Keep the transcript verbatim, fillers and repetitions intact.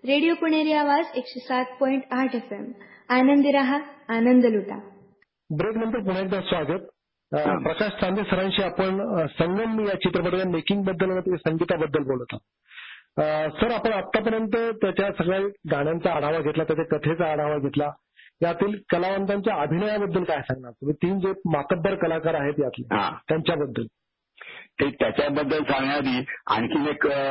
Radio पुणेरी आवाज एकशे सात पॉईंट आठ एफ एम. आनंदी रहा, आनंद लुटा. ब्रेक नंतर पुन्हा एकदा स्वागत. प्रकाश चांदे सरांशी आपण संगम या चित्रपटाच्या मेकिंग बद्दल आणि संगीताबद्दल बोलत आहोत. सर, आपण आतापर्यंत त्याच्या सगळ्या गाण्यांचा आढावा घेतला, त्याच्या कथेचा आढावा घेतला. यातील कलावंतांच्या अभिनयाबद्दल काय सांगणार तुम्ही? तीन जे मातब्बर कलाकार आहेत यातले त्यांच्याबद्दल. ते त्याच्याबद्दल सांगण्याआधी आणखीन एक